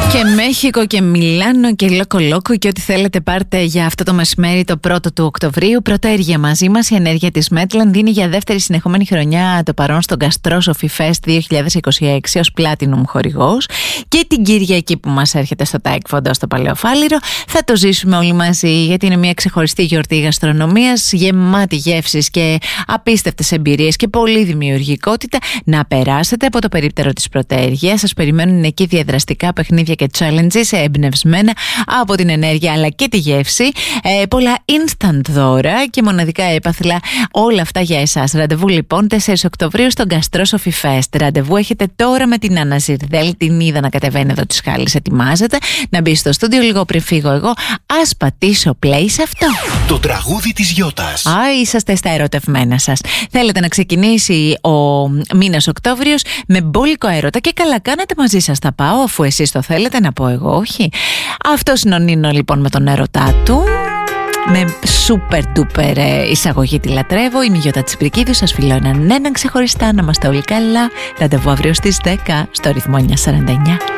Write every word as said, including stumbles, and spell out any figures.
Και Μέχικο και Μιλάνο και Λόκο Λόκο και ό,τι θέλετε πάρτε για αυτό το μεσημέρι, το πρώτο του Οκτωβρίου. Πρωτοέργεια μαζί μας. Η ενέργεια της Μέτλαντ δίνει για δεύτερη συνεχόμενη χρονιά το παρόν στο Gastro Sophie Fest δύο χιλιάδες είκοσι έξι ως Platinum χορηγός. Και την Κυριακή που μας έρχεται στο Taekwondo στο Παλαιοφάλιρο θα το ζήσουμε όλοι μαζί, γιατί είναι μια ξεχωριστή γιορτή γαστρονομίας, γεμάτη γεύσεις και απίστευτες εμπειρίες και πολλή δημιουργικότητα. Να περάσετε από το περίπτερο της Πρωτοέργειας. Σας περιμένουν εκεί διαδραστικά παιχνίδια και challenges εμπνευσμένα από την ενέργεια αλλά και τη γεύση, ε, πολλά instant δώρα και μοναδικά έπαθλα, όλα αυτά για εσάς. Ραντεβού λοιπόν τέσσερις Οκτωβρίου στο Gastro Sophie Fest. Ραντεβού έχετε τώρα με την Άννα Ζιρδέλ, την είδα να κατεβαίνει εδώ τις Χάλης, ετοιμάζεται να μπει στο στούντιο λίγο πριν φύγω εγώ. Ας πατήσω play σε αυτό. Το τραγούδι της Γιώτας. Α, είσαστε στα ερωτευμένα σας. Θέλετε να ξεκινήσει ο μήνας Οκτώβριος με μπόλικο έρωτα και καλά κάνετε, μαζί σας θα πάω, αφού εσείς το θέλετε, να πω εγώ όχι. Αυτός είναι ο Νίνο λοιπόν με τον έρωτά του, με super duper εισαγωγή τη λατρεύω. Είμαι η Γιώτα Τσιπρικίδου, σας φιλώ έναν έναν ξεχωριστά, να είμαστε όλοι καλά. Ραντεβού αύριο στις δέκα στο ρυθμό εννιακόσια σαράντα εννιά.